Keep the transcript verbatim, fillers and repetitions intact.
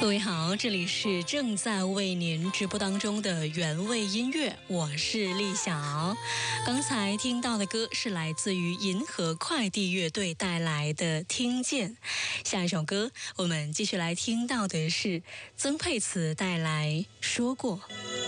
各位好，这里是正在为您直播当中的原味音乐，我是丽晓。刚才听到的歌是来自于银河快递乐队带来的《听见》。下一首歌我们继续来听到的是曾沛慈带来《说过》。